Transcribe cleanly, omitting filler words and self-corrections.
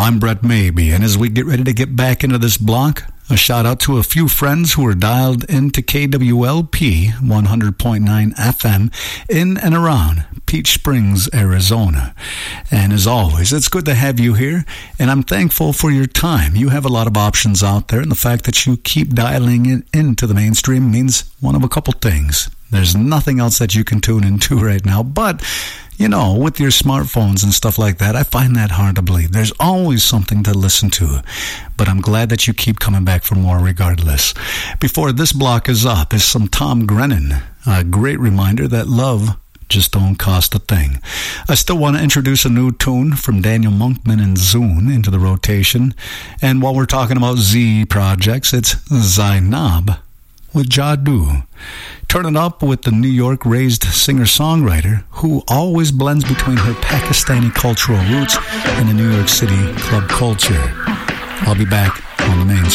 I'm Brett Maybe, and as we get ready to get back into this block, a shout out to a few friends who are dialed into KWLP 100.9 FM in and around Peach Springs, Arizona. And as always, it's good to have you here, and I'm thankful for your time. You have a lot of options out there, and the fact that you keep dialing it into the mainstream means one of a couple things. There's nothing else that you can tune into right now, but you know, with your smartphones and stuff like that, I find that hard to believe. There's always something to listen to. But I'm glad that you keep coming back for more regardless. Before this block is up is some Tom Grennan. A great reminder that love just don't cost a thing. I still want to introduce a new tune from Daniel Monkman and Zune into the rotation. And while we're talking about Z projects, it's Zainab with Jadoo. Turn it up with the New York-raised singer-songwriter who always blends between her Pakistani cultural roots and the New York City club culture. I'll be back on the main